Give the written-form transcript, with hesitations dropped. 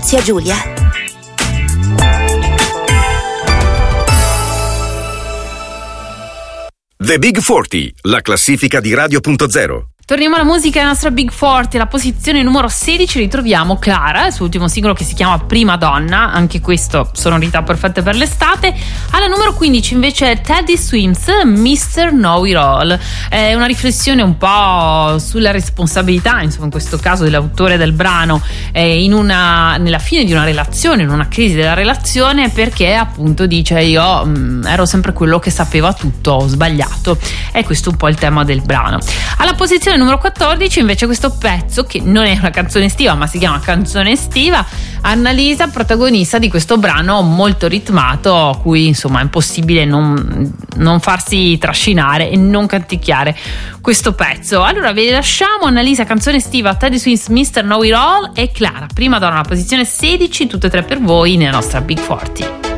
zia Giulia. The Big 40, la classifica di Radio.0. Torniamo alla musica, la nostra Big 40, la posizione numero 16 ritroviamo Clara, il suo ultimo singolo che si chiama Prima Donna, anche questo sonorità perfette per l'estate. Alla numero 15 invece Teddy Swims, Mr. Know It All, è una riflessione un po' sulla responsabilità, insomma in questo caso dell'autore del brano, nella fine di una relazione, in una crisi della relazione, perché appunto dice io ero sempre quello che sapeva tutto, ho sbagliato, e questo è un po' il tema del brano. Alla posizione numero 14 invece questo pezzo, che non è una canzone estiva ma si chiama Canzone Estiva, Annalisa, protagonista di questo brano molto ritmato, a cui insomma è impossibile non farsi trascinare e non canticchiare questo pezzo. Allora vi lasciamo Annalisa, Canzone Estiva, Teddy Swims, Mr. Know It All e Clara, Prima Donna, alla posizione 16, tutte e tre per voi nella nostra Big 40.